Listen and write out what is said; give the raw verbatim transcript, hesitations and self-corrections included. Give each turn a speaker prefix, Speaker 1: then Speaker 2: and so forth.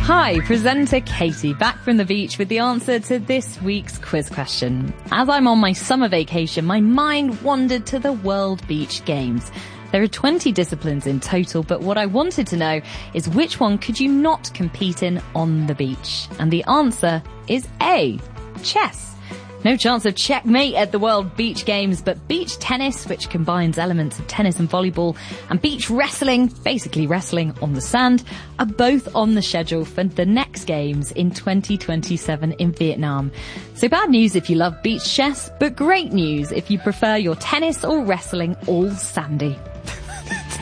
Speaker 1: Hi, presenter Katie, back from the beach with the answer to this week's quiz question. As I'm on my summer vacation, my mind wandered to the World Beach Games. There are twenty disciplines in total, but what I wanted to know is which one could you not compete in on the beach? And the answer is A, chess. No chance of checkmate at the World Beach Games, but beach tennis, which combines elements of tennis and volleyball, and beach wrestling, basically wrestling on the sand, are both on the schedule for the next games in twenty twenty-seven in Vietnam. So bad news if you love beach chess, but great news if you prefer your tennis or wrestling all sandy.